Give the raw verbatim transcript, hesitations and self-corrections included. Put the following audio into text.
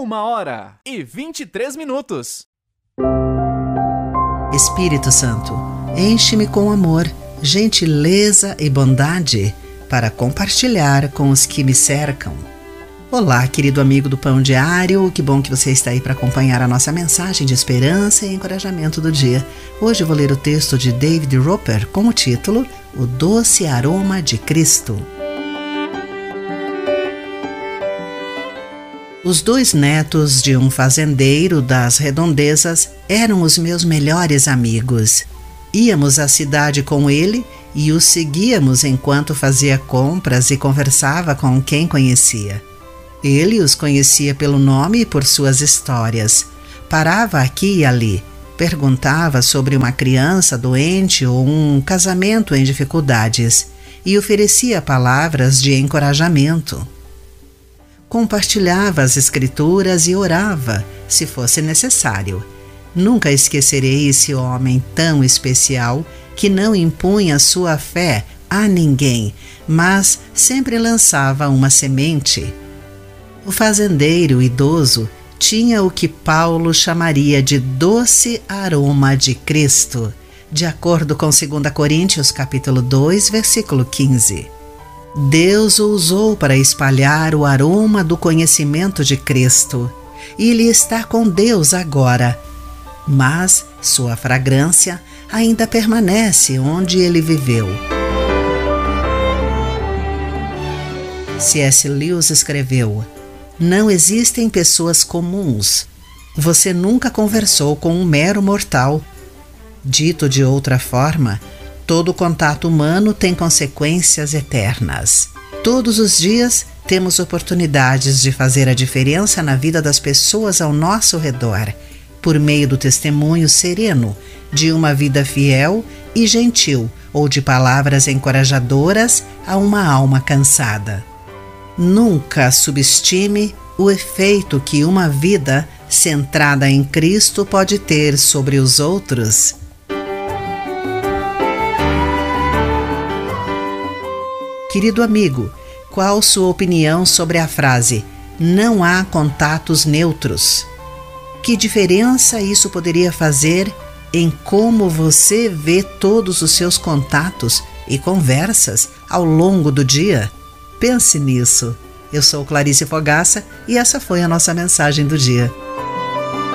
Uma hora e vinte e três minutos. Espírito Santo, enche-me com amor, gentileza e bondade para compartilhar com os que me cercam. Olá, querido amigo do Pão Diário, que bom que você está aí para acompanhar a nossa mensagem de esperança e encorajamento do dia. Hoje eu vou ler o texto de David Roper com o título O Doce Aroma de Cristo. Os dois netos de um fazendeiro das redondezas eram os meus melhores amigos. Íamos à cidade com ele e o seguíamos enquanto fazia compras e conversava com quem conhecia. Ele os conhecia pelo nome e por suas histórias. Parava aqui e ali, perguntava sobre uma criança doente ou um casamento em dificuldades e oferecia palavras de encorajamento. Compartilhava as escrituras e orava, se fosse necessário. Nunca esquecerei esse homem tão especial que não impunha sua fé a ninguém, mas sempre lançava uma semente. O fazendeiro idoso tinha o que Paulo chamaria de doce aroma de Cristo, de acordo com dois Coríntios capítulo dois, versículo quinze. Deus o usou para espalhar o aroma do conhecimento de Cristo, e ele está com Deus agora, mas sua fragrância ainda permanece onde ele viveu. C S Lewis escreveu: não existem pessoas comuns. Você nunca conversou com um mero mortal. Dito de outra forma, todo contato humano tem consequências eternas. Todos os dias temos oportunidades de fazer a diferença na vida das pessoas ao nosso redor, por meio do testemunho sereno, de uma vida fiel e gentil ou de palavras encorajadoras a uma alma cansada. Nunca subestime o efeito que uma vida centrada em Cristo pode ter sobre os outros. Querido amigo, qual sua opinião sobre a frase "não há contatos neutros"? Que diferença isso poderia fazer em como você vê todos os seus contatos e conversas ao longo do dia? Pense nisso. Eu sou Clarice Fogaça e essa foi a nossa mensagem do dia.